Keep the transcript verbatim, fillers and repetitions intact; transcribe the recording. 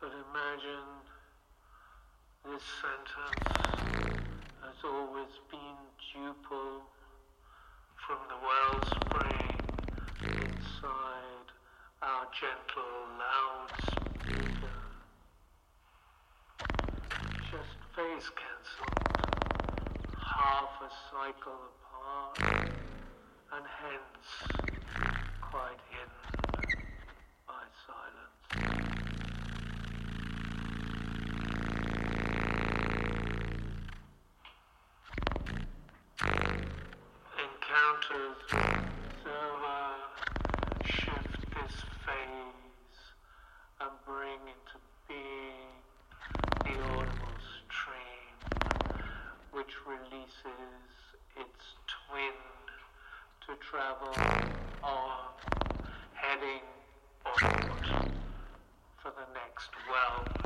But imagine this sentence has always been duple from the wellspring inside our gentle loudspeaker. Just phase cancelled, half a cycle apart, and hence quite hidden by silence. Encounters observer shift this phase and bring into being the audible stream, which releases its twin to travel on, heading onward for the next well.